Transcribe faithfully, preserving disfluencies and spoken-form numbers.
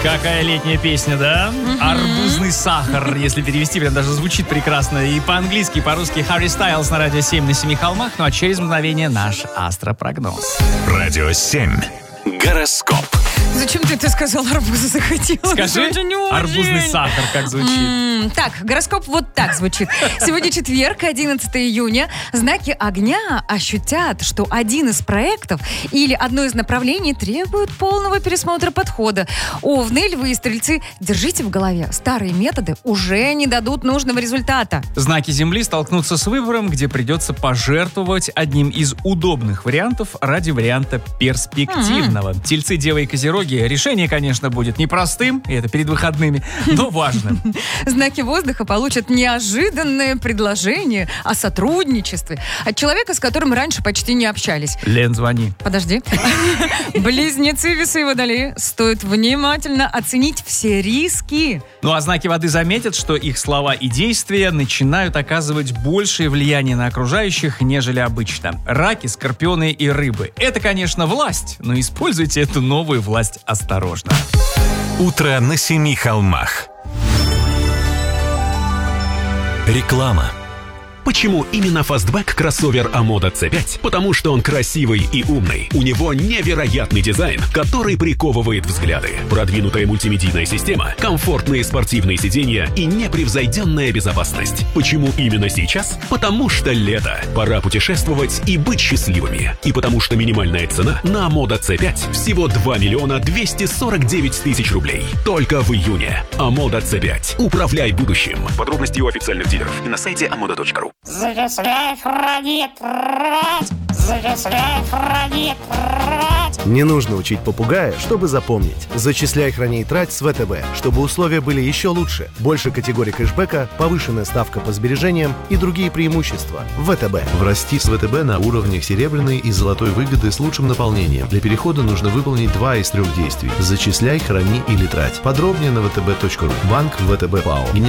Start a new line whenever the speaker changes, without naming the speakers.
Какая летняя песня, да? Mm-hmm. Арбузный сахар, если перевести, прям даже звучит прекрасно. И по-английски, и по-русски Harry Styles на Радио семь на Семи холмах. Ну а через мгновение наш астропрогноз.
Радио семь. Гороскоп.
Зачем ты это сказал? Арбуза захотела.
Скажи, арбузный сахар, как звучит.
М-м, так, гороскоп вот так звучит. Сегодня четверг, одиннадцатого июня. Знаки огня ощутят, что один из проектов или одно из направлений требует полного пересмотра подхода. Овны, львы и стрельцы, держите в голове, старые методы уже не дадут нужного результата.
Знаки Земли столкнутся с выбором, где придется пожертвовать одним из удобных вариантов ради варианта перспективного. Mm-hmm. Тельцы, девы и козероги, решение, конечно, будет непростым, и это перед выходными, но важным.
Знаки воздуха получат неожиданное предложение о сотрудничестве от человека, с которым раньше почти не общались.
Лен, звони.
Подожди. Близнецы, весы и водолеи, стоит внимательно оценить все риски.
Ну а знаки воды заметят, что их слова и действия начинают оказывать большее влияние на окружающих, нежели обычно. Раки, скорпионы и рыбы. Это, конечно, власть, но используйте эту новую власть осторожно.
Утро на Семи холмах. Реклама. Почему именно фастбэк кроссовер Амода си пять? Потому что он красивый и умный. У него невероятный дизайн, который приковывает взгляды. Продвинутая мультимедийная система, комфортные спортивные сиденья и непревзойденная безопасность. Почему именно сейчас? Потому что лето. Пора путешествовать и быть счастливыми. И потому что минимальная цена на Амода си пять всего два миллиона двести сорок девять тысяч рублей. Только в июне. Амода си пять. Управляй будущим. Подробности у официальных дилеров и на сайте амода точка ру.
Зачисляй, храни, трать! Зачисляй, храни, трать!
Не нужно учить попугая, чтобы запомнить. Зачисляй, храни и трать с ВТБ, чтобы условия были еще лучше. Больше категорий кэшбэка, повышенная ставка по сбережениям и другие преимущества. ВТБ.
Врасти с ВТБ на уровнях серебряной и золотой выгоды с лучшим наполнением. Для перехода нужно выполнить два из трех действий. Зачисляй, храни или трать. Подробнее на вэ тэ бэ точка ру. Банк ВТБ ПАО.